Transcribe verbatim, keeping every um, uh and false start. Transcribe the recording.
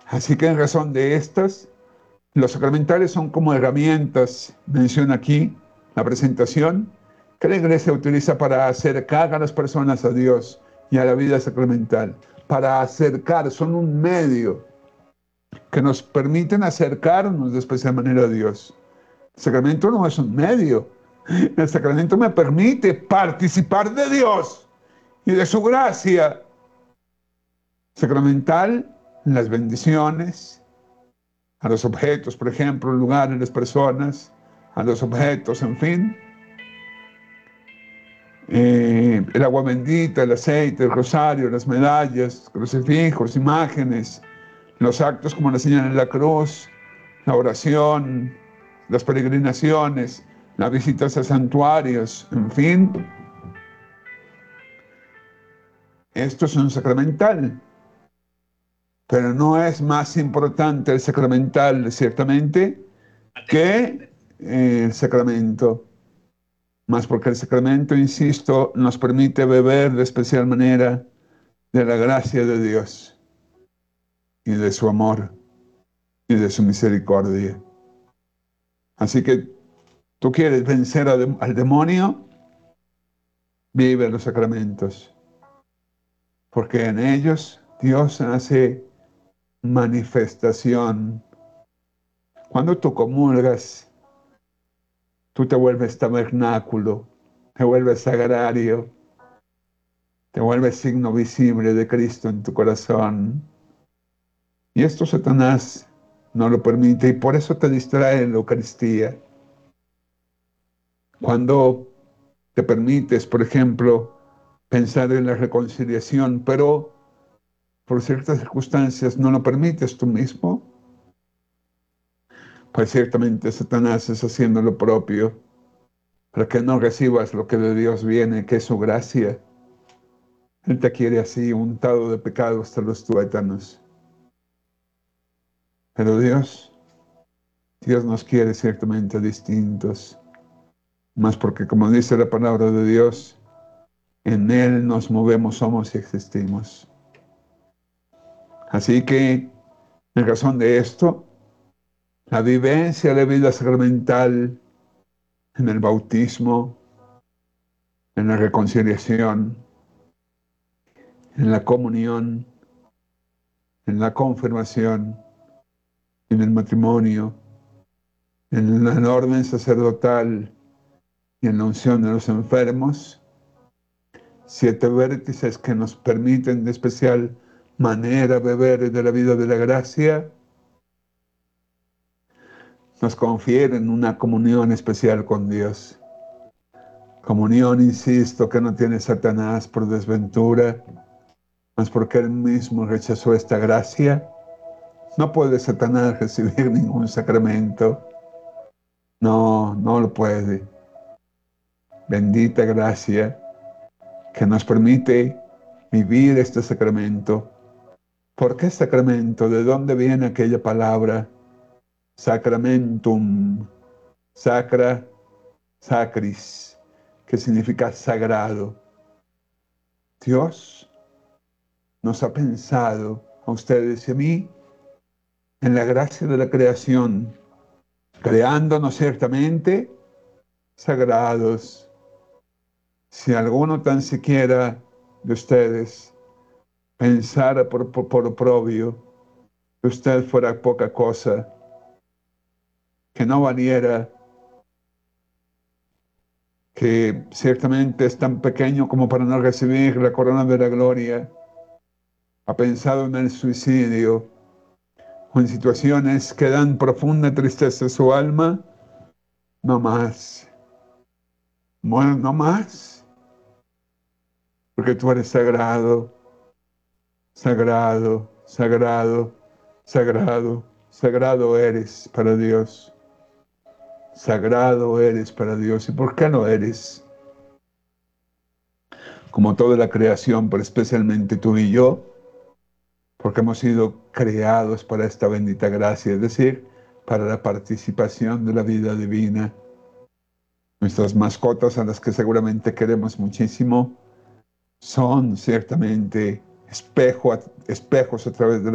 Así que en razón de estas, los sacramentales son como herramientas, menciona aquí la presentación, que la Iglesia utiliza para acercar a las personas a Dios y a la vida sacramental. Para acercar, son un medio que nos permiten acercarnos de especial manera a Dios. El sacramento no es un medio. El sacramento me permite participar de Dios y de su gracia sacramental, las bendiciones, a los objetos, por ejemplo, lugares, las personas, a los objetos, en fin. Eh, el agua bendita, el aceite, el rosario, las medallas, crucifijos, imágenes, los actos como la señal en la cruz, la oración, las peregrinaciones, las visitas a santuarios, en fin. Esto es un sacramental, pero no es más importante el sacramental, ciertamente, que eh, el sacramento. Más porque el sacramento, insisto, nos permite beber de especial manera de la gracia de Dios y de su amor y de su misericordia. Así que tú quieres vencer a de- al demonio, vive los sacramentos, porque en ellos Dios hace manifestación. Cuando tú comulgas, tú te vuelves tabernáculo, te vuelves sagrario, te vuelves signo visible de Cristo en tu corazón. Y esto Satanás no lo permite y por eso te distrae en la Eucaristía. Cuando te permites, por ejemplo, pensar en la reconciliación, pero por ciertas circunstancias no lo permites tú mismo, pues ciertamente Satanás es haciendo lo propio para que no recibas lo que de Dios viene, que es su gracia. Él te quiere así, untado de pecado hasta los tuétanos. Pero Dios, Dios nos quiere ciertamente distintos, más porque como dice la palabra de Dios, en Él nos movemos, somos y existimos. Así que, en razón de esto, la vivencia de la vida sacramental en el bautismo, en la reconciliación, en la comunión, en la confirmación, en el matrimonio, en la orden sacerdotal y en la unción de los enfermos, siete vértices que nos permiten de especial manera beber de la vida de la gracia, nos confieren una comunión especial con Dios. Comunión, insisto, que no tiene Satanás por desventura, mas porque él mismo rechazó esta gracia. No puede Satanás recibir ningún sacramento. No, no lo puede. Bendita gracia que nos permite vivir este sacramento. ¿Por qué sacramento? ¿De dónde viene aquella palabra? Sacramentum, sacra, sacris, que significa sagrado. Dios nos ha pensado a ustedes y a mí en la gracia de la creación, creándonos ciertamente sagrados. Si alguno tan siquiera de ustedes pensara por, por, por oprobio que usted fuera poca cosa, que no valiera, que ciertamente es tan pequeño como para no recibir la corona de la gloria, ha pensado en el suicidio o en situaciones que dan profunda tristeza a su alma, no más. Bueno, no más, porque tú eres sagrado, sagrado, sagrado, sagrado, sagrado eres para Dios. Sagrado eres para Dios. ¿Y por qué no eres? Como toda la creación, pero especialmente tú y yo, porque hemos sido creados para esta bendita gracia, es decir, para la participación de la vida divina. Nuestras mascotas, a las que seguramente queremos muchísimo, son ciertamente espejo, espejos a través de